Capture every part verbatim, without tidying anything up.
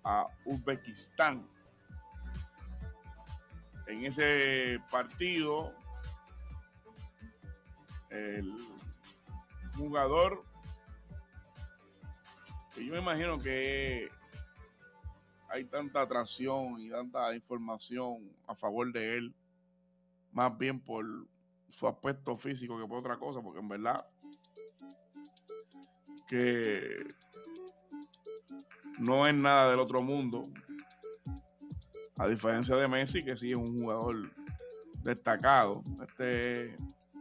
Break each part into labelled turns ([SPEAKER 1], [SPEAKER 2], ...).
[SPEAKER 1] a Uzbekistán. En ese partido, el jugador, que yo me imagino que hay tanta atracción y tanta información a favor de él, más bien por su aspecto físico que por otra cosa, porque en verdad que no es nada del otro mundo, a diferencia de Messi, que sí es un jugador destacado. Este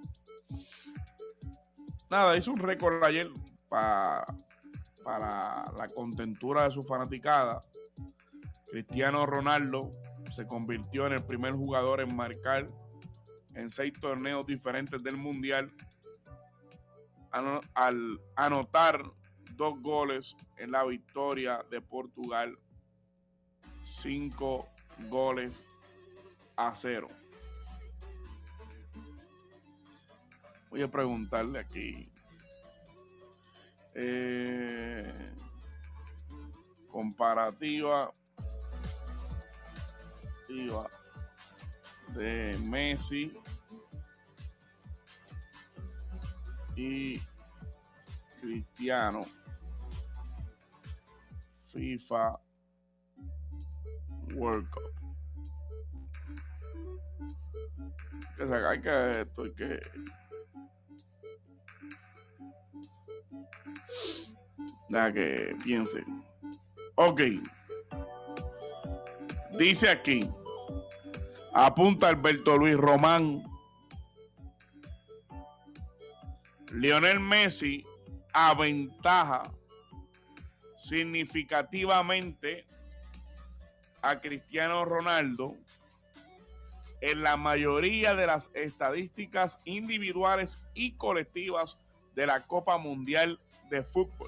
[SPEAKER 1] nada, hizo un récord ayer pa, para la contentura de su fanaticada. Cristiano Ronaldo se convirtió en el primer jugador en marcar en seis torneos diferentes del Mundial al anotar dos goles en la victoria de Portugal, cinco goles a cero. Voy a preguntarle aquí. Eh, comparativa de Messi y Cristiano, FIFA World Cup. Que se hay que esto hay que deja que piense. Ok, dice aquí, apunta Alberto Luis Román: Lionel Messi aventaja significativamente a Cristiano Ronaldo en la mayoría de las estadísticas individuales y colectivas de la Copa Mundial de Fútbol.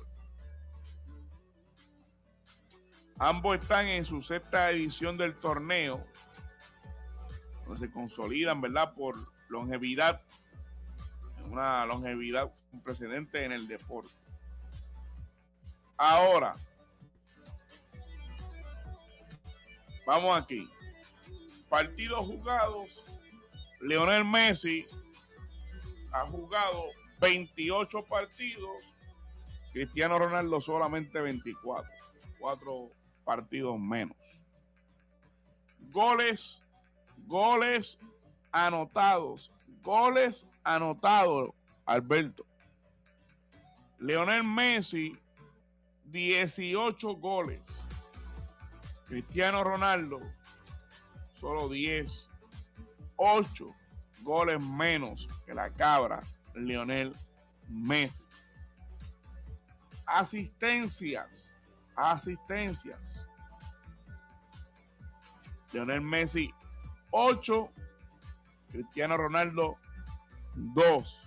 [SPEAKER 1] Ambos están en su sexta edición del torneo, donde se consolidan, ¿verdad?, por longevidad, una longevidad sin precedente en el deporte. Ahora, vamos aquí. Partidos jugados. Lionel Messi ha jugado veintiocho partidos. Cristiano Ronaldo solamente veinticuatro. Cuatro partidos menos. Goles, goles anotados. Goles anotados, Alberto. Lionel Messi, dieciocho goles. Cristiano Ronaldo, solo diez. ocho goles menos que la cabra Lionel Messi. Asistencias. Asistencias. Lionel Messi, ocho. Cristiano Ronaldo, dos.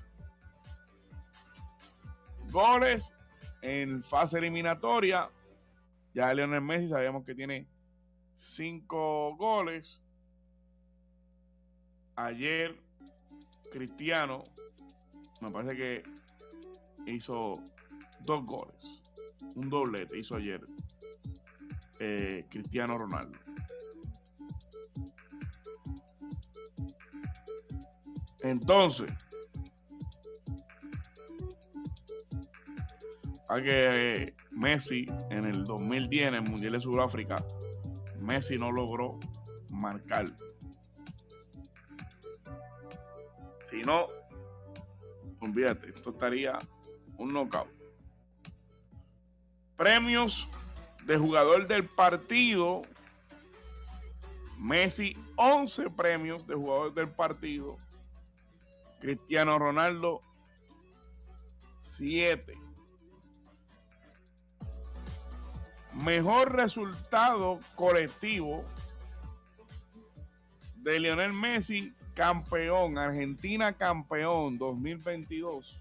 [SPEAKER 1] Goles en fase eliminatoria. Ya Lionel Messi sabemos que tiene cinco goles. Ayer Cristiano me parece que hizo dos goles. Un doblete hizo ayer eh, Cristiano Ronaldo. Entonces, a que eh, Messi en el dos mil diez en el Mundial de Sudáfrica, Messi no logró marcar. Si no, olvídate, esto estaría un knockout. Premios de jugador del partido. Messi, once premios de jugador del partido. Cristiano Ronaldo, siete. Mejor resultado colectivo de Lionel Messi, campeón, Argentina campeón dos mil veintidós.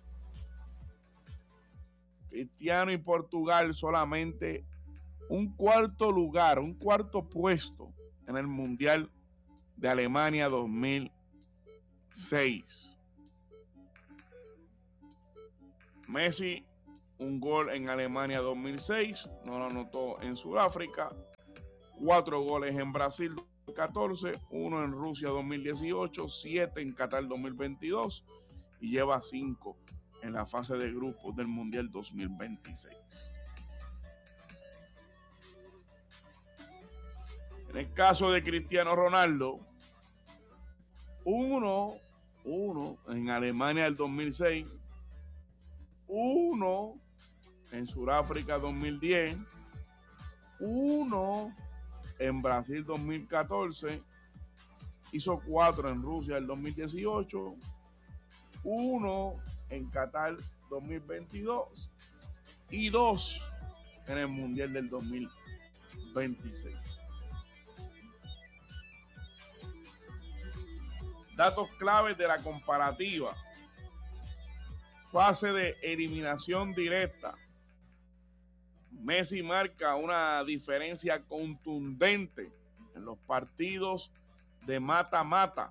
[SPEAKER 1] Cristiano y Portugal solamente un cuarto lugar, un cuarto puesto en el Mundial de Alemania dos mil seis. Messi, un gol en Alemania dos mil seis, no lo anotó en Sudáfrica. cuatro goles en Brasil dos mil catorce, uno en Rusia dos mil dieciocho, siete en Qatar dos mil veintidós y lleva cinco en la fase de grupos del Mundial dos mil veintiséis. En el caso de Cristiano Ronaldo, uno, uno en Alemania del dos mil seis, uno en Sudáfrica dos mil diez, uno en Brasil dos mil catorce, hizo cuatro en Rusia del dos mil dieciocho, uno en Qatar dos mil veintidós y dos en el Mundial del dos mil veintiséis. Datos claves de la comparativa. Fase de eliminación directa. Messi marca una diferencia contundente en los partidos de mata-mata,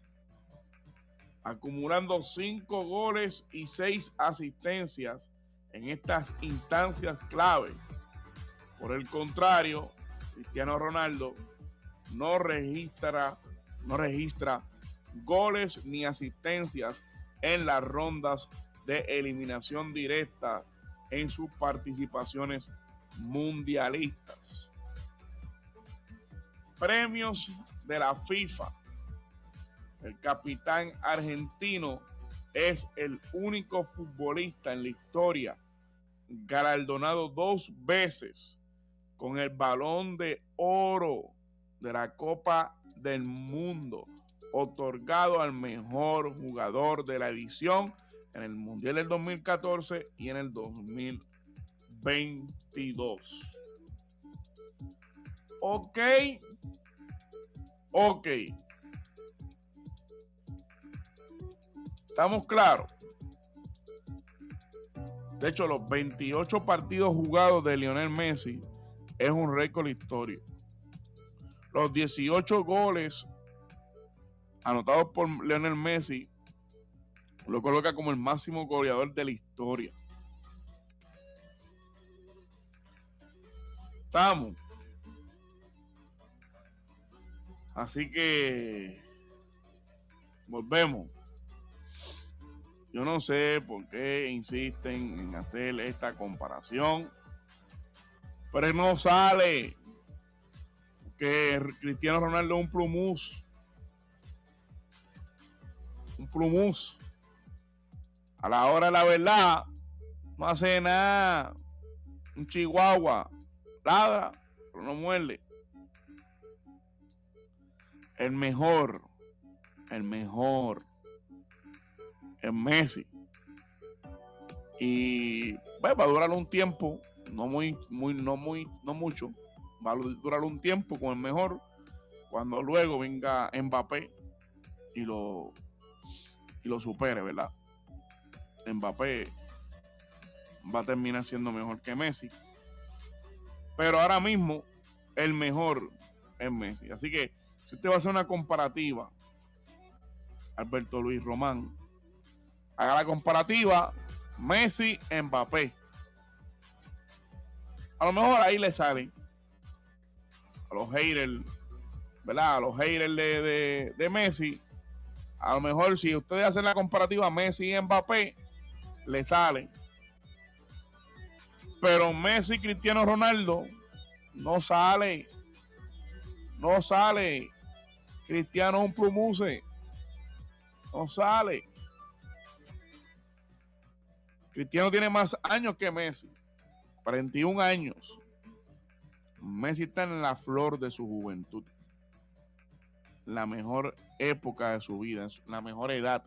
[SPEAKER 1] acumulando cinco goles y seis asistencias en estas instancias clave. Por el contrario, Cristiano Ronaldo no registra, no registra goles ni asistencias en las rondas de eliminación directa en sus participaciones mundialistas. Premios de la FIFA. El capitán argentino es el único futbolista en la historia galardonado dos veces con el Balón de Oro de la Copa del Mundo, otorgado al mejor jugador de la edición en el Mundial del dos mil catorce y en el dos mil veintidós. Ok, ok. ¿Estamos claros? De hecho, los veintiocho partidos jugados de Lionel Messi es un récord histórico. Los dieciocho goles anotados por Lionel Messi lo coloca como el máximo goleador de la historia. Estamos. Así que volvemos. Yo no sé por qué insisten en hacer esta comparación, pero no sale que Cristiano Ronaldo es un plumus. Un plumus. A la hora de la verdad, no hace nada. Un chihuahua. Ladra, pero no muerde. El mejor. El mejor. Es Messi. Y bueno, va a durar un tiempo. No muy, muy, no muy, no mucho. Va a durar un tiempo con el mejor. Cuando luego venga Mbappé y lo, y lo supere, ¿verdad? Mbappé va a terminar siendo mejor que Messi, pero ahora mismo el mejor es Messi. Así que si usted va a hacer una comparativa, Alberto Luis Román, haga la comparativa Messi Mbappé. A lo mejor ahí le salen a los haters, ¿verdad? A los haters de, de, de Messi. A lo mejor si ustedes hacen la comparativa Messi y Mbappé, le sale. Pero Messi y Cristiano Ronaldo no sale. No sale. Cristiano es un plumuse. No sale. Cristiano tiene más años que Messi. cuarenta y un años. Messi está en la flor de su juventud. La mejor época de su vida. La mejor edad.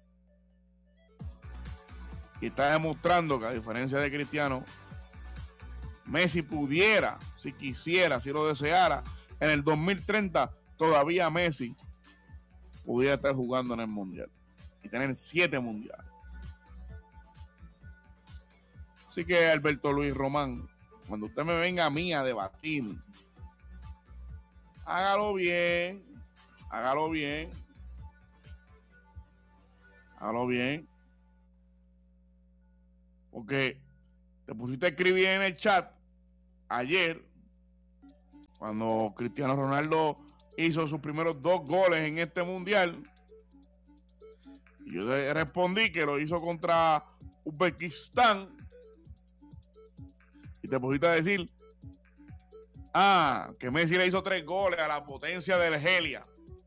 [SPEAKER 1] Y está demostrando que a diferencia de Cristiano, Messi pudiera, si quisiera, si lo deseara, en el dos mil treinta todavía Messi pudiera estar jugando en el Mundial y tener siete mundiales. Así que Alberto Luis Román, cuando usted me venga a mí a debatir, hágalo bien, hágalo bien, hágalo bien. Porque te pusiste a escribir en el chat ayer Cuando Cristiano Ronaldo hizo sus primeros dos goles en este mundial, yo le respondí que lo hizo contra Uzbekistán y te pusiste a decir, ah, que Messi le hizo tres goles a la potencia del Argelia.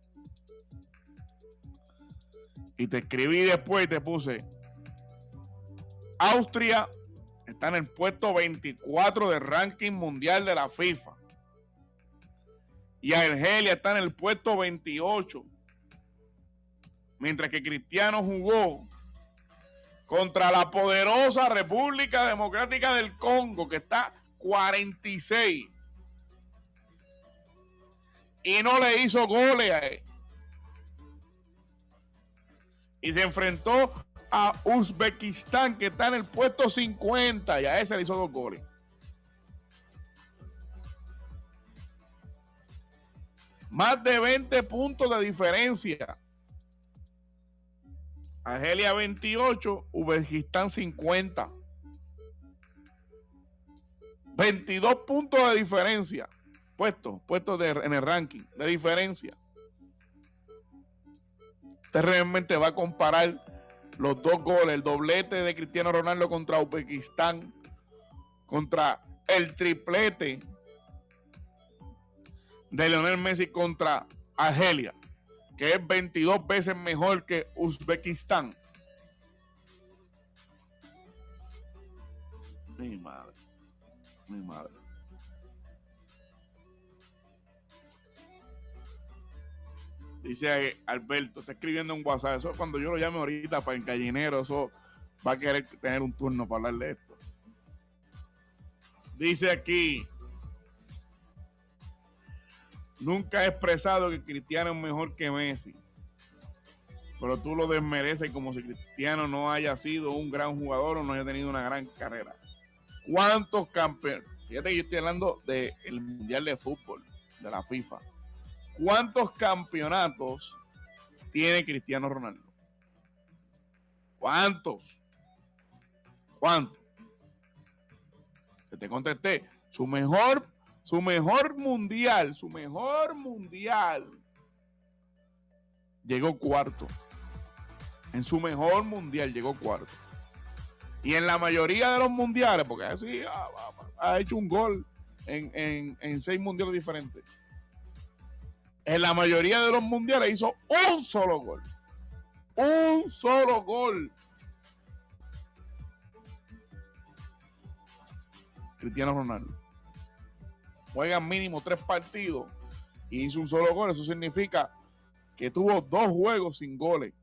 [SPEAKER 1] Y te escribí después y te puse, Austria está en el puesto veinticuatro del ranking mundial de la FIFA. Y Argelia está en el puesto veintiocho. Mientras que Cristiano jugó contra la poderosa República Democrática del Congo, que está cuarenta y seis. Y no le hizo goles a él. Y se enfrentó a Uzbekistán, que está en el puesto cincuenta, y a ese le hizo dos goles. Más de veinte puntos de diferencia. Argelia veintiocho, Uzbekistán cincuenta. veintidós puntos de diferencia. Puestos, puestos de, en el ranking de diferencia. Usted realmente va a comparar los dos goles, el doblete de Cristiano Ronaldo contra Uzbekistán, contra el triplete de Lionel Messi contra Argelia, que es veintidós veces mejor que Uzbekistán. Mi madre, mi madre. Dice Alberto, está escribiendo en WhatsApp, eso cuando yo lo llame ahorita para el gallinero, eso va a querer tener un turno para hablar de esto. Dice aquí, nunca he expresado que Cristiano es mejor que Messi, pero tú lo desmereces como si Cristiano no haya sido un gran jugador o no haya tenido una gran carrera. ¿Cuántos campeones? Fíjate que yo estoy hablando del Mundial de Fútbol, de la FIFA. ¿Cuántos campeonatos tiene Cristiano Ronaldo? ¿Cuántos? ¿Cuántos? Te contesté, su mejor, su mejor mundial, su mejor mundial, llegó cuarto. En su mejor mundial llegó cuarto. Y en la mayoría de los mundiales, porque así ha, ha hecho un gol en, en, en seis mundiales diferentes. En la mayoría de los mundiales hizo un solo gol. Un solo gol. Cristiano Ronaldo. Juegan mínimo tres partidos y hizo un solo gol. Eso significa que tuvo dos juegos sin goles.